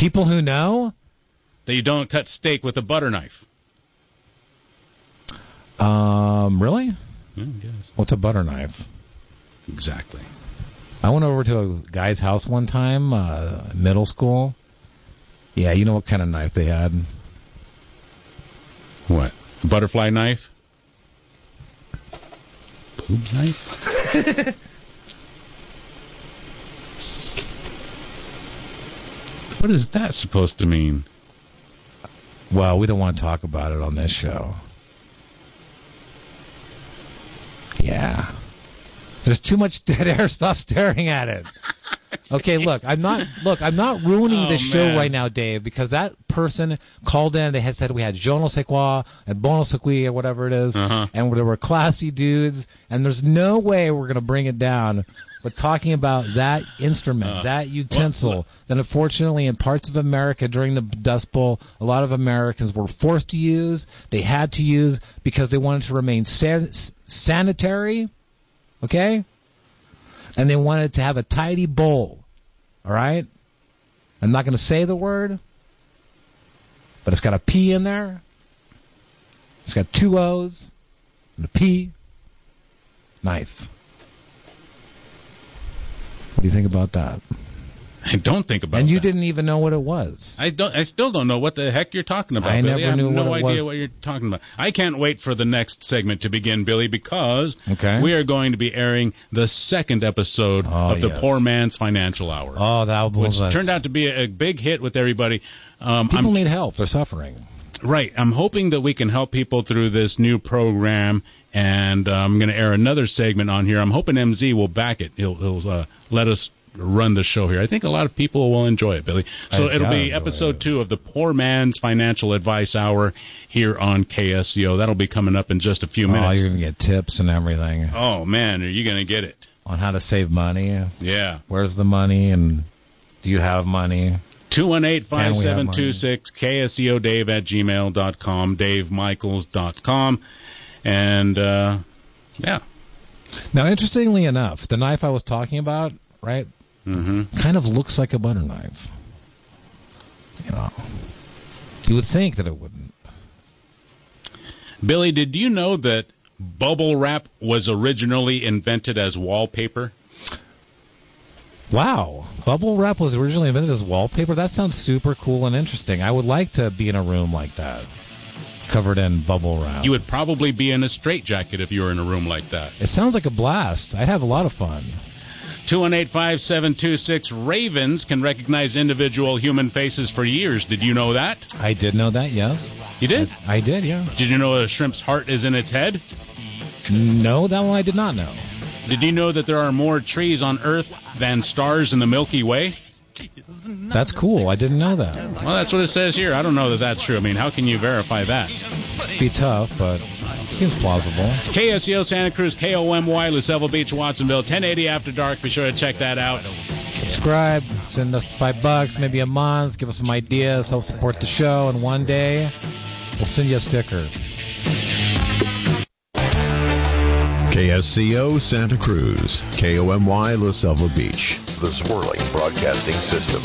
People who know? That you don't cut steak with a butter knife. Really? Yeah, I guess. What's a butter knife? Exactly. I went over to a guy's house one time, middle school. Yeah, you know what kind of knife they had? What? A butterfly knife? Poop knife? What is that supposed to mean? Well, we don't want to talk about it on this show. Yeah. There's too much dead air. Stop staring at it. Okay, look, I'm not ruining this show right now, Dave, because that person called in. They had said we had Je ne sais quoi and Bon ne sais quoi or whatever it is, and there were classy dudes, and there's no way we're going to bring it down. But talking about that instrument, that utensil, that unfortunately in parts of America during the Dust Bowl, a lot of Americans were forced to use. They had to use because they wanted to remain sanitary, okay? And they wanted to have a tidy bowl, all right? I'm not going to say the word, but it's got a P in there. It's got 2 O's and a P. Knife. What do you think about that? I don't think about it. And you didn't even know what it was. I still don't know what the heck you're talking about, Billy. I have no idea what you're talking about. I can't wait for the next segment to begin, Billy, because we are going to be airing the second episode of the Poor Man's Financial Hour. Oh, that was which turned out to be a big hit with everybody. People need help. They're suffering. Right. I'm hoping that we can help people through this new program, and I'm going to air another segment on here. I'm hoping MZ will back it. He'll let us run the show here. I think a lot of people will enjoy it, Billy. So it'll be episode 2 of the Poor Man's Financial Advice Hour here on KSCO. That'll be coming up in just a few minutes. Oh, you're going to get tips and everything. Oh, man, are you going to get it? On how to save money. Yeah. Where's the money, and do you have money? 218-5726, KSCODave@gmail.com, DaveMichaels.com, and, yeah. Now, interestingly enough, the knife I was talking about, right, kind of looks like a butter knife. You know, you would think that it wouldn't. Billy, did you know that bubble wrap was originally invented as wallpaper? Wow. Bubble wrap was originally invented as wallpaper? That sounds super cool and interesting. I would like to be in a room like that, covered in bubble wrap. You would probably be in a straitjacket if you were in a room like that. It sounds like a blast. I'd have a lot of fun. 218-5726. Ravens can recognize individual human faces for years. Did you know that? I did know that, yes. You did? I did, yeah. Did you know a shrimp's heart is in its head? No, that one I did not know. Did you know that there are more trees on Earth than stars in the Milky Way? That's cool. I didn't know that. Well, that's what it says here. I don't know that that's true. I mean, how can you verify that? Be tough, but it seems plausible. KSCO Santa Cruz, KOMY, LaSalle Beach, Watsonville, 1080 After Dark. Be sure to check that out. Subscribe. Send us $5, maybe a month. Give us some ideas. Help support the show. And one day, we'll send you a sticker. KSCO Santa Cruz, KOMY La Selva Beach, the Swirling Broadcasting System.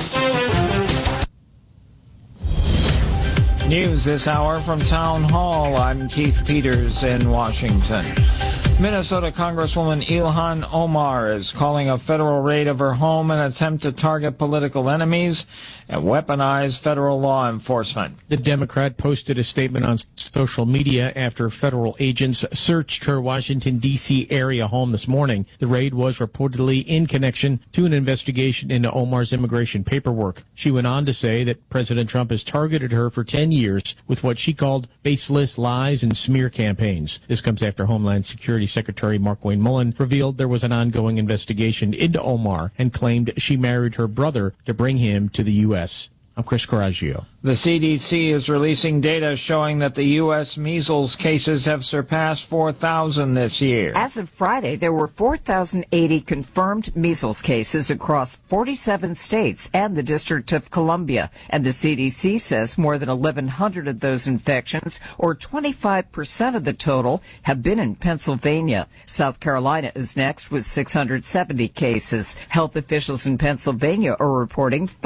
News this hour from Town Hall. I'm Keith Peters in Washington. Minnesota Congresswoman Ilhan Omar is calling a federal raid of her home an attempt to target political enemies and weaponize federal law enforcement. The Democrat posted a statement on social media after federal agents searched her Washington, D.C. area home this morning. The raid was reportedly in connection to an investigation into Omar's immigration paperwork. She went on to say that President Trump has targeted her for 10 years with what she called baseless lies and smear campaigns. This comes after Homeland Security Secretary Markwayne Mullin revealed there was an ongoing investigation into Omar and claimed she married her brother to bring him to the U.S. I'm Chris Coraggio. The CDC is releasing data showing that the U.S. measles cases have surpassed 4,000 this year. As of Friday, there were 4,080 confirmed measles cases across 47 states and the District of Columbia. And the CDC says more than 1,100 of those infections, or 25% of the total, have been in Pennsylvania. South Carolina is next with 670 cases. Health officials in Pennsylvania are reporting